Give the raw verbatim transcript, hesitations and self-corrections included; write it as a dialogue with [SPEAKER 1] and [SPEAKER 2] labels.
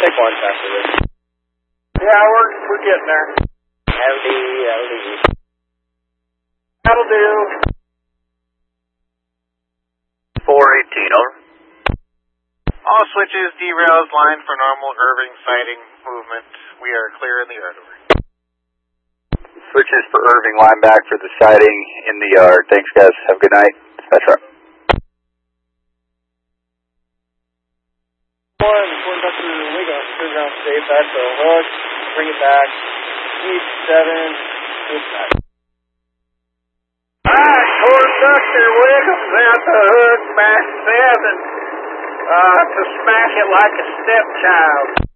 [SPEAKER 1] Take one after this.
[SPEAKER 2] Yeah, we're, we're getting there.
[SPEAKER 1] L D, L D.
[SPEAKER 2] That'll do.
[SPEAKER 3] four eighteen, over.
[SPEAKER 4] All switches, derails, line for normal Irving sighting movement. We are clear in the yard, over.
[SPEAKER 3] Switches for Irving, line back for the sighting in the yard. Thanks, guys. Have a good night. That's right.
[SPEAKER 2] One, one back to the wig on, turn around safe, back to the hook, bring it back, east seven, east back. Alright, Core Duster, Wiggums out the hook, back seven, uh, to smack it like a stepchild.